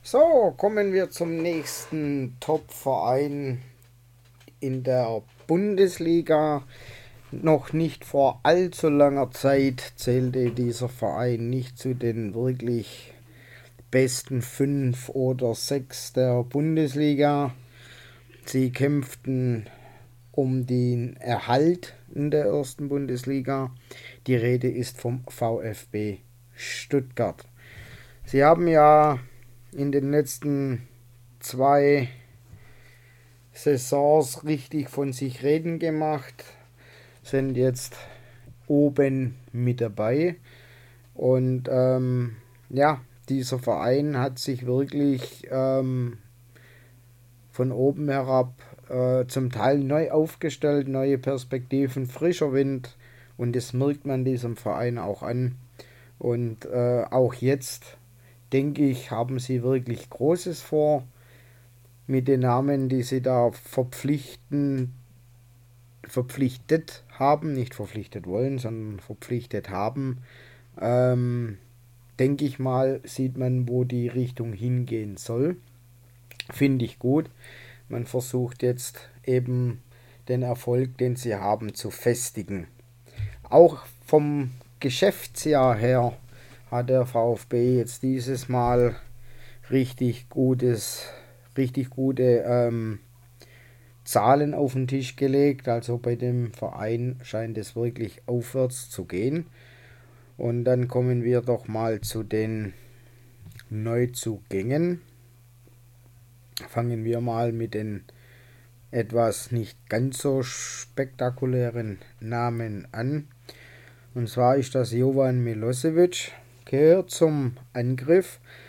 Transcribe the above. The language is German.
So, kommen wir zum nächsten Top-Verein in der Bundesliga. Noch nicht vor allzu langer Zeit zählte dieser Verein nicht zu den wirklich besten 5 oder 6 der Bundesliga. Sie kämpften um den Erhalt in der ersten Bundesliga. Die Rede ist vom VfB Stuttgart. Sie haben ja in den letzten 2 Saisons richtig von sich reden gemacht, sind jetzt oben mit dabei. Und ja, dieser Verein hat sich wirklich von oben herab zum Teil neu aufgestellt, neue Perspektiven, frischer Wind. Und das merkt man diesem Verein auch an. Und auch jetzt, denke ich, haben sie wirklich Großes vor mit den Namen, die sie da verpflichtet haben, nicht verpflichtet wollen, sondern verpflichtet haben. Ähm, Denke ich mal, sieht man, wo die Richtung hingehen soll. Finde ich gut. Man versucht jetzt eben den Erfolg, den sie haben, zu festigen. Auch vom Geschäftsjahr her hat der VfB jetzt dieses Mal richtig gute Zahlen auf den Tisch gelegt. Also bei dem Verein scheint es wirklich aufwärts zu gehen. Und dann kommen wir doch mal zu den Neuzugängen. Fangen wir mal mit den etwas nicht ganz so spektakulären Namen an. Und zwar ist das Jovan Milosevic, gehört zum Angriff,